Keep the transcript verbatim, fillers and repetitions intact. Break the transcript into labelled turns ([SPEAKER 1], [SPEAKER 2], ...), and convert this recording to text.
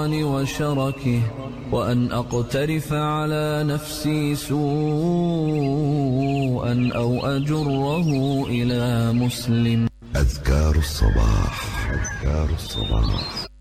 [SPEAKER 1] الشيطان وشركه، وأن أقترف على نفسي سوءا أو أجره إلى مسلم.
[SPEAKER 2] أذكار الصباح. أذكار الصباح